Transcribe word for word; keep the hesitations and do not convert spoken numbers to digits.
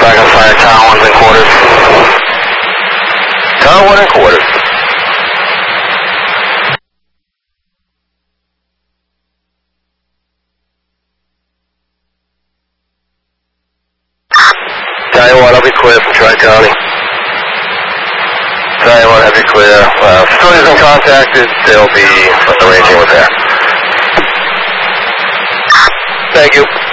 back on fire, tower one's in quarters. Tower one in quarters. Tell you what, I'll be clear from Tri-County. Tell you what, I'll be clear. Uh, facilities been contacted, they'll be arranging with there. Thank you.